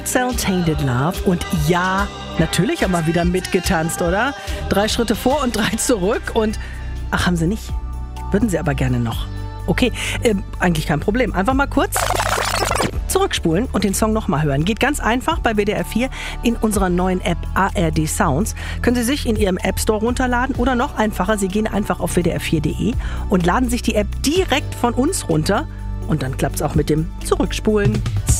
Cell Tainted Love. Und ja, natürlich haben wir wieder mitgetanzt, oder? 3 Schritte vor und 3 zurück und... Ach, haben Sie nicht? Würden Sie aber gerne noch. Okay, eigentlich kein Problem. Einfach mal kurz zurückspulen und den Song nochmal hören. Geht ganz einfach bei WDR 4 in unserer neuen App ARD Sounds. Können Sie sich in Ihrem App Store runterladen oder noch einfacher, Sie gehen einfach auf wdr4.de und laden sich die App direkt von uns runter. Und dann klappt es auch mit dem Zurückspulen.